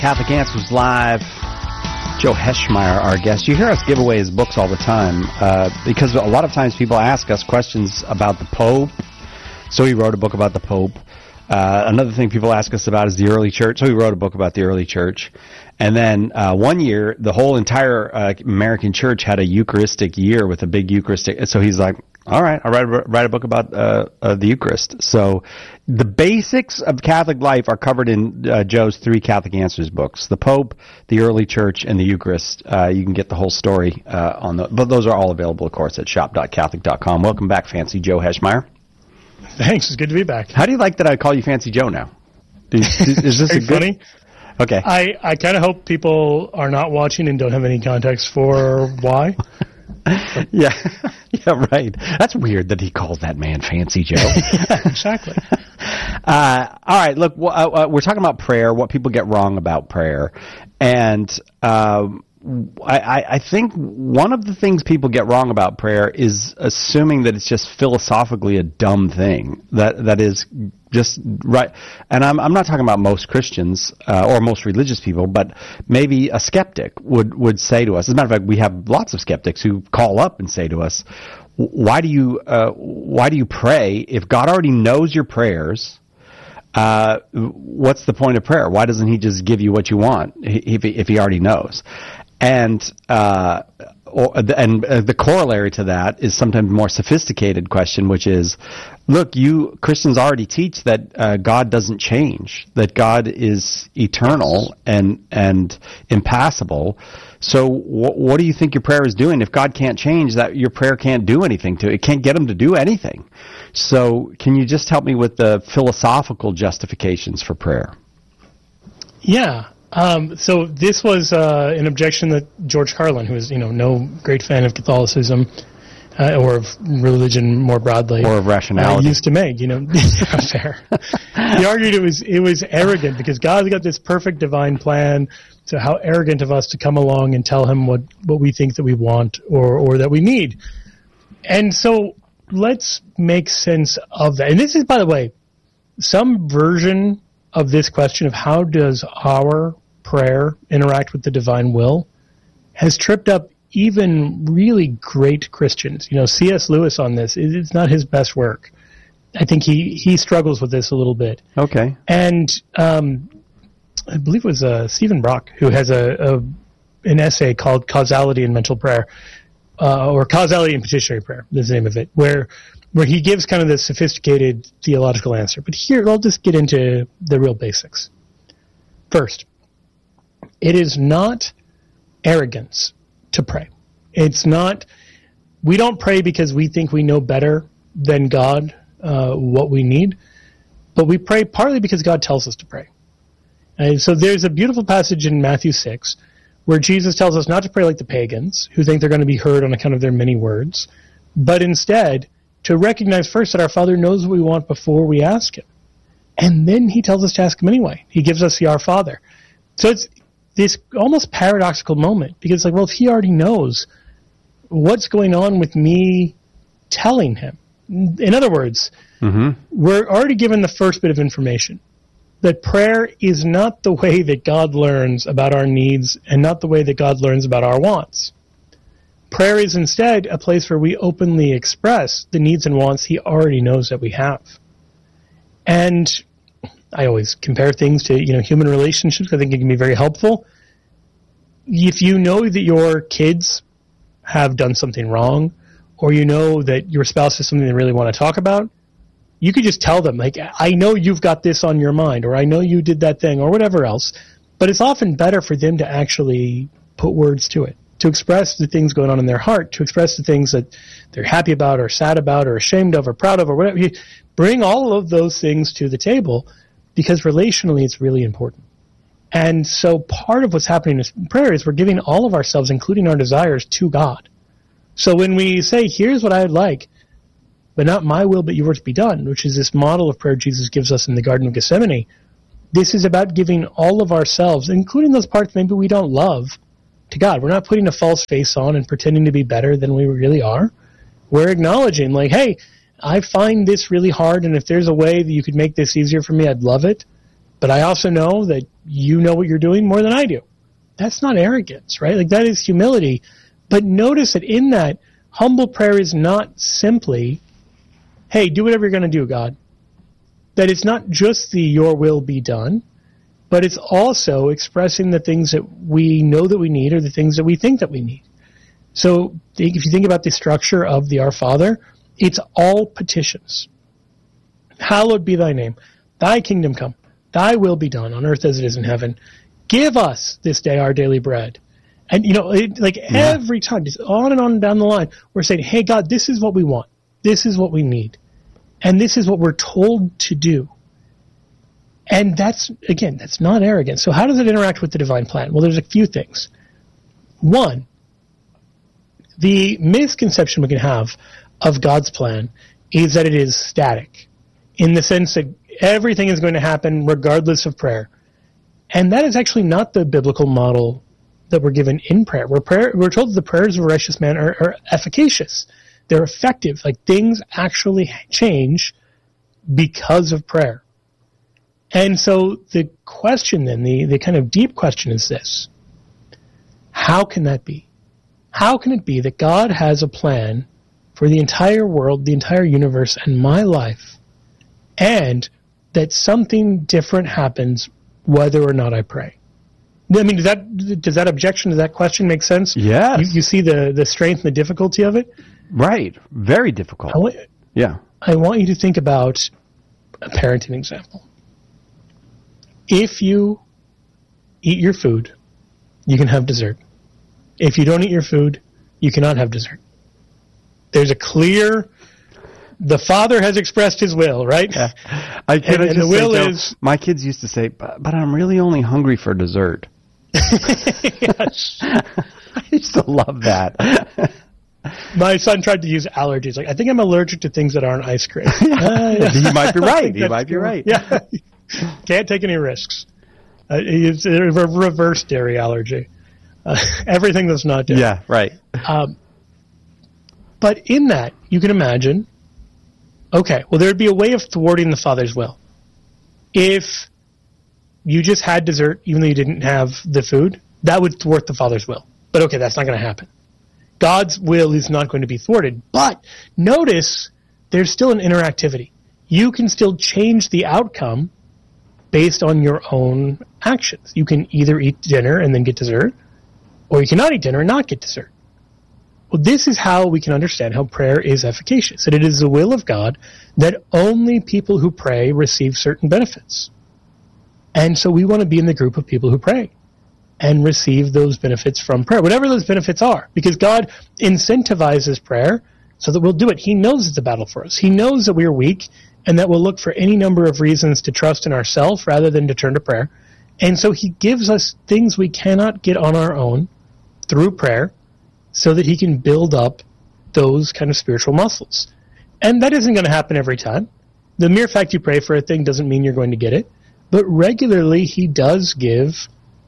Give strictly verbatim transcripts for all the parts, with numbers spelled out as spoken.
Catholic Answers Live. Joe Heschmeyer, our guest. You hear us give away his books all the time uh, because a lot of times people ask us questions about the Pope. So he wrote a book about the Pope. Uh, another thing people ask us about is the early church. So he wrote a book about the early church. And then uh, one year, the whole entire uh, American church had a Eucharistic year with a big Eucharistic. So he's like, all right, I'll write, write a book about uh, uh, the Eucharist. So the basics of Catholic life are covered in uh, Joe's three Catholic Answers books: the Pope, the early church, and the Eucharist. Uh, you can get the whole story uh, on the. But those are all available, of course, at shop dot catholic dot com. Welcome back, Fancy Joe Heschmeyer. Thanks. It's good to be back. How do you like that I call you Fancy Joe now? Is, is this a good... funny? Okay. I, I kind of hope people are not watching and don't have any context for why. yeah, yeah, right. That's weird that he calls that man Fancy Joe. Yeah, exactly. Uh, all right, look, w- uh, we're talking about prayer, what people get wrong about prayer. And um, I, I think one of the things people get wrong about prayer is assuming that it's just philosophically a dumb thing. That that is just right. And I'm I'm not talking about most Christians uh, or most religious people, but maybe a skeptic would, would say to us. As a matter of fact, we have lots of skeptics who call up and say to us, "Why do you uh, why do you pray if God already knows your prayers? Uh, what's the point of prayer? Why doesn't He just give you what you want if He, if He already knows?" And uh, or, and uh, the corollary to that is sometimes a more sophisticated question, which is, look, you Christians already teach that uh, God doesn't change, that God is eternal and and impassible. So wh- what do you think your prayer is doing? If God can't change, that your prayer can't do anything to it. It can't get Him to do anything. So can you just help me with the philosophical justifications for prayer? Yeah. Um, so this was uh, an objection that George Carlin, who is, you know, no great fan of Catholicism uh, or of religion more broadly, or of rationality, uh, used to make. You know, fair. He argued it was it was arrogant because God's got this perfect divine plan. So how arrogant of us to come along and tell Him what, what we think that we want or or that we need. And so let's make sense of that. And this is, by the way, some version of this question of how does our prayer interact with the divine will has tripped up even really great Christians. You know, C S Lewis on this, it's not his best work. I think he, he struggles with this a little bit. Okay. And um, I believe it was uh, Stephen Brock who has a, a an essay called Causality in Mental Prayer, uh, or Causality in Petitionary Prayer, is the name of it, where where he gives kind of the sophisticated theological answer. But here, I'll just get into the real basics. First, it is not arrogance to pray. It's not, we don't pray because we think we know better than God uh, what we need, but we pray partly because God tells us to pray. And so there's a beautiful passage in Matthew six where Jesus tells us not to pray like the pagans who think they're going to be heard on account of their many words, but instead to recognize first that our Father knows what we want before we ask Him. And then He tells us to ask Him anyway. He gives us the Our Father. So it's this almost paradoxical moment because it's like, well, if He already knows, what's going on with me telling Him? In other words, mm-hmm. we're already given the first bit of information, that prayer is not the way that God learns about our needs and not the way that God learns about our wants. Prayer is instead a place where we openly express the needs and wants He already knows that we have. And I always compare things to, you know, human relationships. I think it can be very helpful. If you know that your kids have done something wrong, or you know that your spouse has something they really want to talk about, you could just tell them, like, I know you've got this on your mind, or I know you did that thing, or whatever else. But it's often better for them to actually put words to it, to express the things going on in their heart, to express the things that they're happy about, or sad about, or ashamed of, or proud of, or whatever. You bring all of those things to the table, because relationally it's really important. And so part of what's happening in prayer is we're giving all of ourselves, including our desires, to God. So when we say, here's what I'd like, but not my will, but yours be done, which is this model of prayer Jesus gives us in the Garden of Gethsemane, this is about giving all of ourselves, including those parts maybe we don't love, to God. We're not putting a false face on and pretending to be better than we really are. We're acknowledging, like, hey, I find this really hard, and if there's a way that you could make this easier for me, I'd love it. but I also know that you know what you're doing more than I do. That's not arrogance, right? Like, that is humility. But notice that in that, humble prayer is not simply, hey, do whatever you're going to do, God. That it's not just the your will be done, but it's also expressing the things that we know that we need or the things that we think that we need. So if you think about the structure of the Our Father, it's all petitions. Hallowed be thy name. Thy kingdom come. Thy will be done on earth as it is in heaven. Give us this day our daily bread. And, you know, it, like yeah. every time, just on and on down the line, we're saying, hey, God, this is what we want. This is what we need. And this is what we're told to do. And that's, again, that's not arrogance. So how does it interact with the divine plan? Well, there's a few things. One, the misconception we can have of God's plan is that it is static, in the sense that everything is going to happen regardless of prayer. And that is actually not the biblical model that we're given in prayer. We're, prayer, we're told that the prayers of a righteous man are, are efficacious. They're effective. Like, things actually change because of prayer. And so the question then, the, the kind of deep question is this. How can that be? How can it be that God has a plan for the entire world, the entire universe, and my life, and that something different happens whether or not I pray? I mean, does that does that objection, does that question make sense? Yes. You, you see the, the strength and the difficulty of it? Right. Very difficult. I want, yeah. I want you to think about a parenting example. If you eat your food, you can have dessert. If you don't eat your food, you cannot have dessert. There's a clear... The Father has expressed His will, right? Yeah. I can and, I and the will say, is... My kids used to say, but, but I'm really only hungry for dessert. Yes. I used to love that. My son tried to use allergies. Like, I think I'm allergic to things that aren't ice cream. uh, yeah. You might be right. You might be right. Yeah. Can't take any risks. Uh, it's a reverse dairy allergy. Uh, everything that's not dairy. Yeah, right. Um, but in that, you can imagine, okay, well, there would be a way of thwarting the Father's will. If you just had dessert, even though you didn't have the food, that would thwart the Father's will. But okay, that's not going to happen. God's will is not going to be thwarted. But notice there's still an interactivity. You can still change the outcome based on your own actions. You can either eat dinner and then get dessert, or you cannot eat dinner and not get dessert. Well, this is how we can understand how prayer is efficacious. That it is the will of God that only people who pray receive certain benefits. And so we want to be in the group of people who pray and receive those benefits from prayer, whatever those benefits are, because God incentivizes prayer so that we'll do it. He knows it's a battle for us. He knows that we're weak and that we'll look for any number of reasons to trust in ourselves rather than to turn to prayer. And so He gives us things we cannot get on our own through prayer so that He can build up those kind of spiritual muscles. And that isn't going to happen every time. The mere fact you pray for a thing doesn't mean you're going to get it. But regularly He does give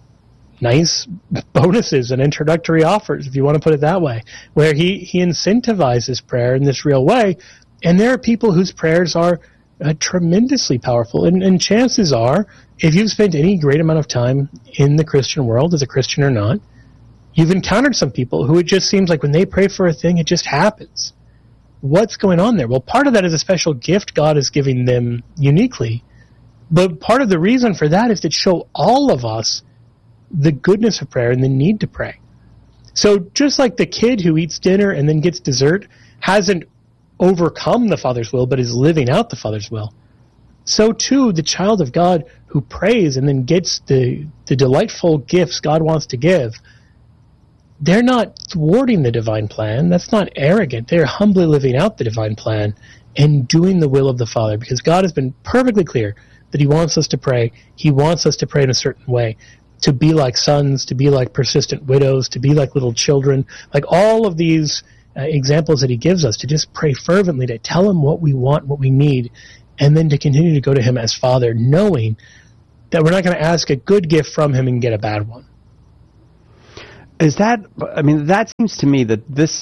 nice bonuses and introductory offers, if you want to put it that way, where he, he incentivizes prayer in this real way. And there are people whose prayers are uh, tremendously powerful. And, and chances are, if you've spent any great amount of time in the Christian world, as a Christian or not, you've encountered some people who it just seems like when they pray for a thing, it just happens. What's going on there? Well, part of that is a special gift God is giving them uniquely. But part of the reason for that is to show all of us the goodness of prayer and the need to pray. So just like the kid who eats dinner and then gets dessert hasn't overcome the Father's will, but is living out the Father's will, so too the child of God who prays and then gets the, the delightful gifts God wants to give, they're not thwarting the divine plan. That's not arrogant. They're humbly living out the divine plan and doing the will of the Father, because God has been perfectly clear that He wants us to pray. He wants us to pray in a certain way, to be like sons, to be like persistent widows, to be like little children, like all of these uh, examples that He gives us, to just pray fervently, to tell Him what we want, what we need, and then to continue to go to Him as Father, knowing that we're not going to ask a good gift from Him and get a bad one. Is that, I mean, that seems to me that this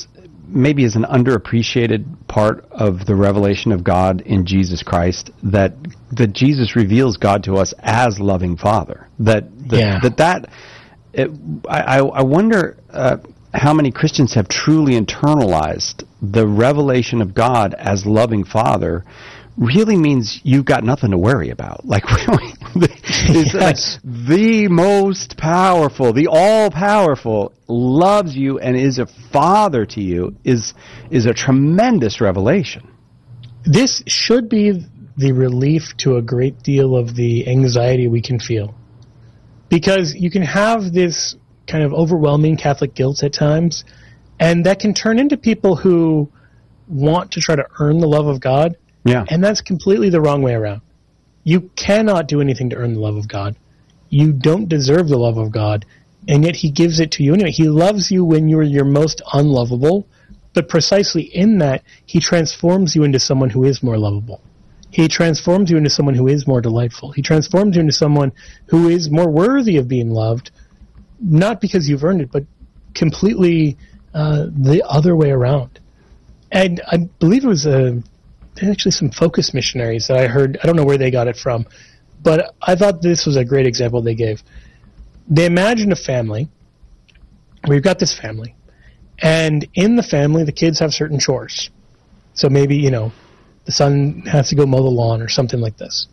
maybe is an underappreciated part of the revelation of God in Jesus Christ, that that Jesus reveals God to us as loving Father. That that Yeah. that, that it, I, I wonder uh, how many Christians have truly internalized the revelation of God as loving Father. Really means you've got nothing to worry about. Like, really, it's Yes. like the most powerful, the all-powerful loves you and is a father to you is is a tremendous revelation. This should be the relief to a great deal of the anxiety we can feel. Because you can have this kind of overwhelming Catholic guilt at times, and that can turn into people who want to try to earn the love of God. Yeah. And that's completely the wrong way around. You cannot do anything to earn the love of God. You don't deserve the love of God, and yet he gives it to you anyway. He loves you when you're your most unlovable, but precisely in that, he transforms you into someone who is more lovable. He transforms you into someone who is more delightful. He transforms you into someone who is more worthy of being loved, not because you've earned it, but completely uh, the other way around. And I believe it was a... actually some Focus missionaries that I heard. I don't know where they got it from, but I thought this was a great example they gave. They imagined a family. We've got this family, and in the family, the kids have certain chores. So maybe, you know, the son has to go mow the lawn or something like this.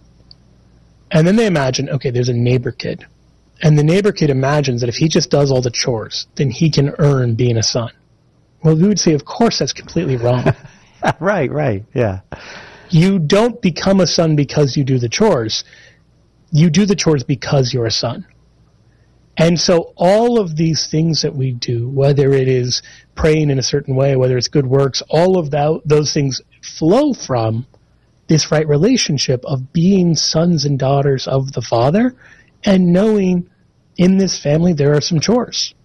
And then they imagine, okay, there's a neighbor kid, and the neighbor kid imagines that if he just does all the chores, then he can earn being a son. Well, we would say, of course, that's completely wrong. Right, right, yeah. You don't become a son because you do the chores. You do the chores because you're a son. And so all of these things that we do, whether it is praying in a certain way, whether it's good works, all of that, those things flow from this right relationship of being sons and daughters of the Father and knowing in this family there are some chores.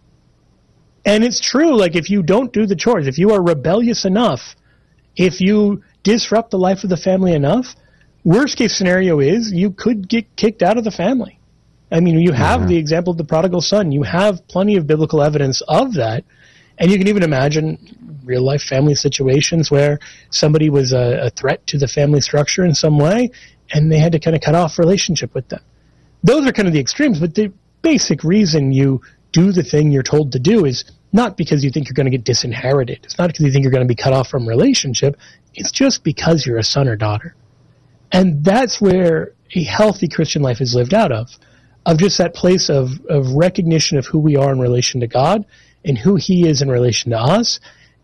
And it's true, like if you don't do the chores, if you are rebellious enough, if you disrupt the life of the family enough, worst case scenario is you could get kicked out of the family. I mean, you have Mm-hmm. the example of the prodigal son. You have plenty of biblical evidence of that. And you can even imagine real life family situations where somebody was a, a threat to the family structure in some way, and they had to kind of cut off relationship with them. Those are kind of the extremes, but the basic reason you do the thing you're told to do is not because you think you're going to get disinherited. It's not because you think you're going to be cut off from relationship. It's just because you're a son or daughter. And that's where a healthy Christian life is lived out of, of just that place of, of recognition of who we are in relation to God and who he is in relation to us,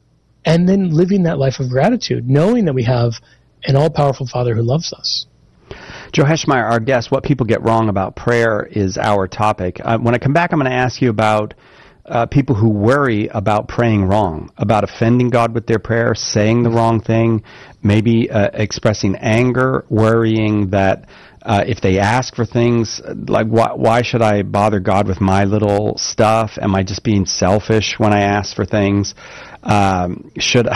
and then living that life of gratitude, knowing that we have an all-powerful Father who loves us. Joe Heschmeyer, our guest, what people get wrong about prayer is our topic. Uh, when I come back, I'm going to ask you about Uh, people who worry about praying wrong, about offending God with their prayer, saying the wrong thing, maybe uh, expressing anger, worrying that uh, if they ask for things, like why, why should I bother God with my little stuff? Am I just being selfish when I ask for things? Um, should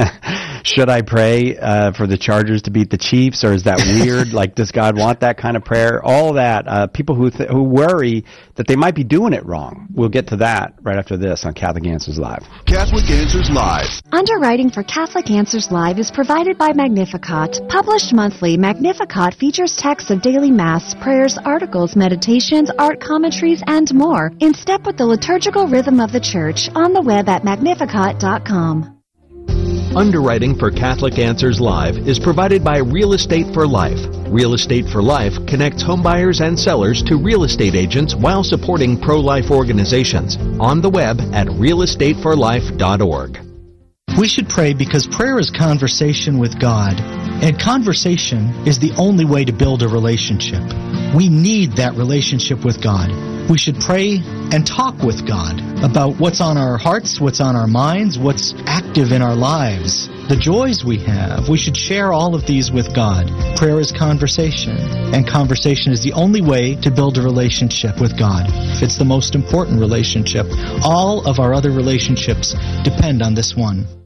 should I pray uh, for the Chargers to beat the Chiefs, or is that weird? Like, does God want that kind of prayer? All that. Uh, people who th- who worry that they might be doing it wrong. We'll get to that right after this on Catholic Answers Live. Catholic Answers Live. Underwriting for Catholic Answers Live is provided by Magnificat. Published monthly, Magnificat features texts of daily Mass, prayers, articles, meditations, art commentaries, and more, in step with the liturgical rhythm of the Church, on the web at magnificat dot com. Underwriting for Catholic Answers Live is provided by Real Estate for Life. Real Estate for Life connects homebuyers and sellers to real estate agents while supporting pro-life organizations. On the web at real estate for life dot org. We should pray because prayer is conversation with God, and conversation is the only way to build a relationship. We need that relationship with God. We should pray and talk with God about what's on our hearts, what's on our minds, what's active in our lives, the joys we have. We should share all of these with God. Prayer is conversation, and conversation is the only way to build a relationship with God. It's the most important relationship. All of our other relationships depend on this one.